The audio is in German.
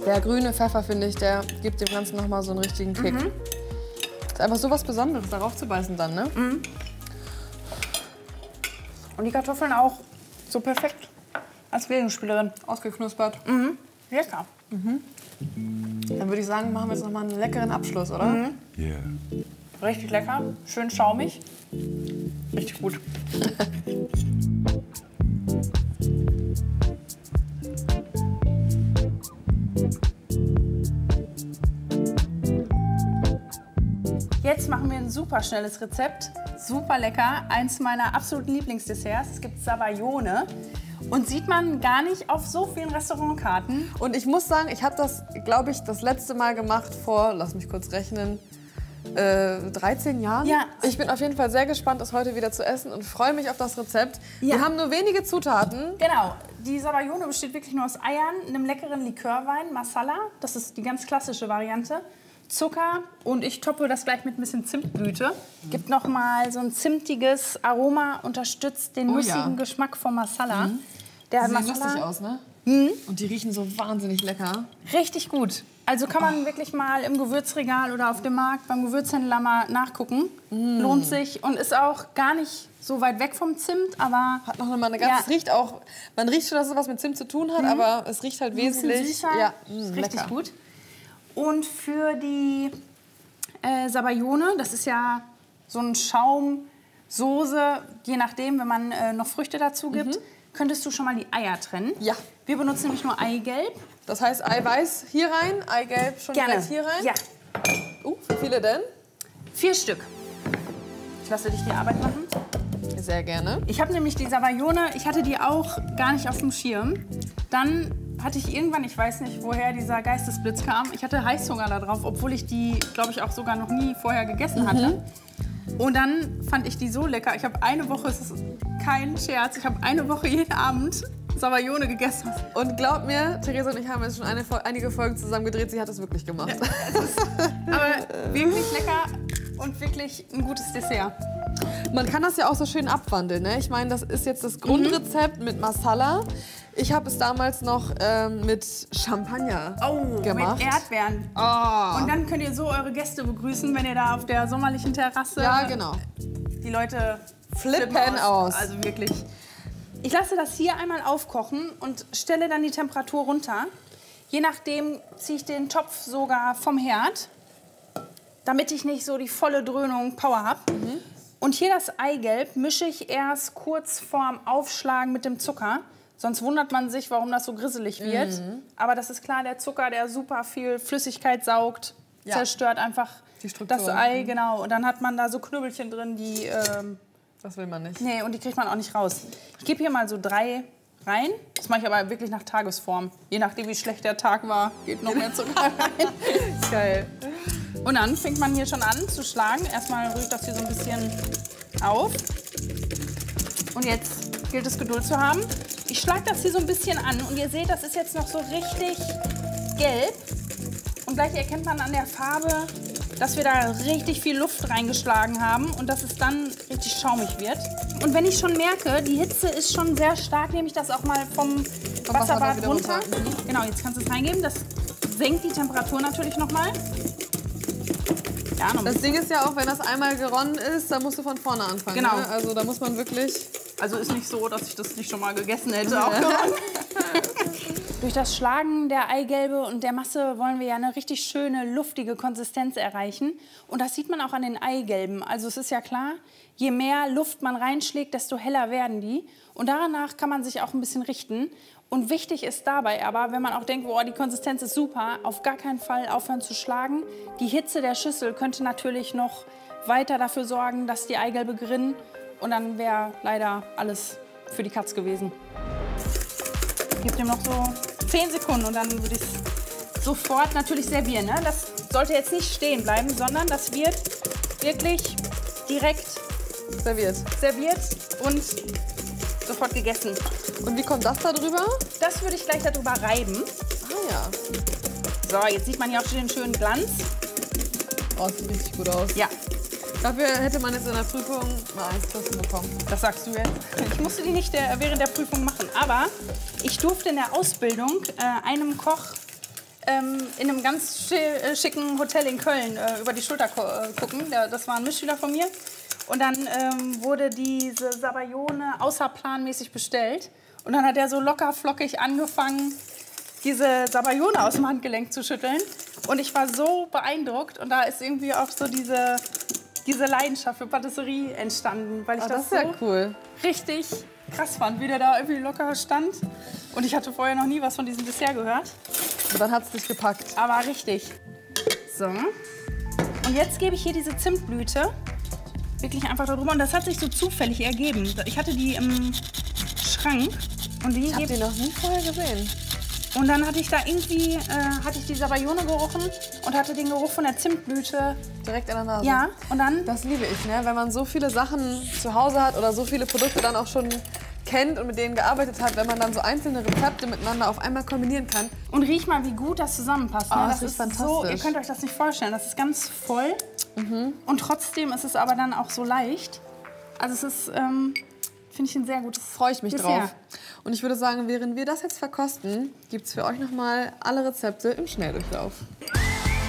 Der grüne Pfeffer, finde ich, der gibt dem Ganzen nochmal so einen richtigen Kick. Ist einfach so was Besonderes, darauf zu beißen dann, ne? Und die Kartoffeln auch so perfekt als Gegenspielerin. Ausgeknuspert. Lecker. Dann würde ich sagen, machen wir jetzt nochmal einen leckeren Abschluss, oder? Yeah. Richtig lecker, schön schaumig. Richtig gut. Jetzt machen wir ein super schnelles Rezept. Super lecker. Eins meiner absoluten Lieblingsdesserts. Es gibt Sabayone. Und sieht man gar nicht auf so vielen Restaurantkarten. Und ich muss sagen, ich habe das, glaube ich, das letzte Mal gemacht vor, lass mich kurz rechnen, 13 Jahren. Ja. Ich bin auf jeden Fall sehr gespannt, das heute wieder zu essen und freue mich auf das Rezept. Ja. Wir haben nur wenige Zutaten. Genau. Die Sabayone besteht wirklich nur aus Eiern, einem leckeren Likörwein, Masala. Das ist die ganz klassische Variante. Zucker und ich toppe das gleich mit ein bisschen Zimtblüte. Gibt noch mal so ein zimtiges Aroma, unterstützt den nussigen Geschmack vom Masala. Der Sieht Masala lustig aus, ne? Und die riechen so wahnsinnig lecker. richtig gut. Also kann man wirklich mal im Gewürzregal oder auf dem Markt beim Gewürzhändler mal nachgucken. Lohnt sich und ist auch gar nicht so weit weg vom Zimt, aber Hat noch mal eine ganz, es riecht auch, man riecht schon, dass es was mit Zimt zu tun hat, aber es riecht halt ein bisschen wesentlich. süßer. Ja, Ist richtig lecker. gut. Und für die Sabayone, das ist ja so ein Schaumsoße, je nachdem, wenn man noch Früchte dazu gibt, könntest du schon mal die Eier trennen. Ja. Wir benutzen nämlich nur Eigelb. Das heißt Eiweiß hier rein, Eigelb schon direkt hier rein. Ja, Wie viele denn? 4 Stück. Ich lasse dich die Arbeit machen. Sehr gerne. Ich habe nämlich die Sabayone, ich hatte die auch gar nicht auf dem Schirm. Dann hatte ich irgendwann, ich weiß nicht, woher dieser Geistesblitz kam, ich hatte Heißhunger da drauf, obwohl ich die, glaube ich, auch sogar noch nie vorher gegessen hatte. Und dann fand ich die so lecker. Ich habe eine Woche, es ist kein Scherz, ich habe eine Woche jeden Abend Sabayone gegessen. Und glaub mir, Theresa und ich haben jetzt schon einige Folgen zusammen gedreht. Sie hat es wirklich gemacht. Aber wirklich lecker und wirklich ein gutes Dessert. Man kann das ja auch so schön abwandeln. Ne? Ich meine, das ist jetzt das Grundrezept mit Masala. Ich habe es damals noch mit Champagner gemacht. Mit Erdbeeren. Und dann könnt ihr so eure Gäste begrüßen, wenn ihr da auf der sommerlichen Terrasse... Ja, genau. Die Leute Flippen aus. Also wirklich. Ich lasse das hier einmal aufkochen und stelle dann die Temperatur runter. Je nachdem ziehe ich den Topf sogar vom Herd, damit ich nicht so die volle Dröhnung Power habe. Und hier das Eigelb mische ich erst kurz vorm Aufschlagen mit dem Zucker. Sonst wundert man sich, warum das so grisselig wird. Aber das ist klar, der Zucker, der super viel Flüssigkeit saugt, zerstört einfach die Struktur. Das Ei, genau. Und dann hat man da so Knüppelchen drin, die... das will man nicht. Nee, und die kriegt man auch nicht raus. Ich gebe hier mal so 3 rein. Das mache ich aber wirklich nach Tagesform. Je nachdem, wie schlecht der Tag war, geht noch mehr Zucker rein. Geil. Und dann fängt man hier schon an zu schlagen. Erstmal rühre ich das hier so ein bisschen auf. Und jetzt gilt es, Geduld zu haben. Ich schlage das hier so ein bisschen an. Und ihr seht, das ist jetzt noch so richtig gelb. Und gleich erkennt man an der Farbe, dass wir da richtig viel Luft reingeschlagen haben und dass es dann richtig schaumig wird. Und wenn ich schon merke, die Hitze ist schon sehr stark, nehme ich das auch mal vom Wasserbad runter. Genau, jetzt kannst du es reingeben. Das senkt die Temperatur natürlich nochmal. Ja, noch Das Ding ist ja auch, wenn das einmal geronnen ist, dann musst du von vorne anfangen. Genau. Ne? Also da muss man wirklich... Also ist nicht so, dass ich das nicht schon mal gegessen hätte. Auch Durch das Schlagen der Eigelbe und der Masse wollen wir ja eine richtig schöne, luftige Konsistenz erreichen. Und das sieht man auch an den Eigelben. Also es ist ja klar, je mehr Luft man reinschlägt, desto heller werden die. Und danach kann man sich auch ein bisschen richten. Und wichtig ist dabei aber, wenn man auch denkt, boah, die Konsistenz ist super, auf gar keinen Fall aufhören zu schlagen. Die Hitze der Schüssel könnte natürlich noch weiter dafür sorgen, dass die Eigelbe gerinnen. Und dann wäre leider alles für die Katz gewesen. Ich gebe dem noch so 10 Sekunden und dann würde ich es sofort natürlich servieren. Ne? Das sollte jetzt nicht stehen bleiben, sondern das wird wirklich direkt serviert und sofort gegessen. Und wie kommt das da drüber? Das würde ich gleich darüber reiben. Ah ja. So, jetzt sieht man hier auch schon den schönen Glanz. Oh, das sieht richtig gut aus. Ja. Dafür hätte man jetzt in der Prüfung mal 1+ bekommen. Das sagst du jetzt. Ich musste die nicht während der Prüfung machen. Aber ich durfte in der Ausbildung einem Koch in einem ganz schicken Hotel in Köln über die Schulter gucken. Das war ein Mitschüler von mir. Und dann wurde diese Sabayone außerplanmäßig bestellt. Und dann hat er so locker flockig angefangen, diese Sabayone aus dem Handgelenk zu schütteln. Und ich war so beeindruckt. Und da ist irgendwie auch so diese Leidenschaft für Patisserie entstanden. Weil ich das ist ja so cool. richtig krass fand, wie der da irgendwie locker stand. Und ich hatte vorher noch nie was von diesem Dessert gehört. Und dann hat es dich gepackt. Aber richtig. So. Und jetzt gebe ich hier diese Zimtblüte wirklich einfach da drüber. Und das hat sich so zufällig ergeben. Ich hatte die im Schrank. Und Ich habe die noch nie vorher gesehen. Und dann hatte ich da irgendwie die Sabayone gerochen und hatte den Geruch von der Zimtblüte. Direkt in der Nase. Ja, und dann... Das liebe ich, ne? Wenn man so viele Sachen zu Hause hat oder so viele Produkte dann auch schon kennt und mit denen gearbeitet hat, wenn man dann so einzelne Rezepte miteinander auf einmal kombinieren kann. Und riech mal, wie gut das zusammenpasst. Ne? Das ist fantastisch. So, ihr könnt euch das nicht vorstellen. Das ist ganz voll. Und trotzdem ist es aber dann auch so leicht. Also es ist, finde ich, ein sehr gutes Freue ich mich Dessert. drauf. Und ich würde sagen, während wir das jetzt verkosten, gibt es für euch nochmal alle Rezepte im Schnelldurchlauf.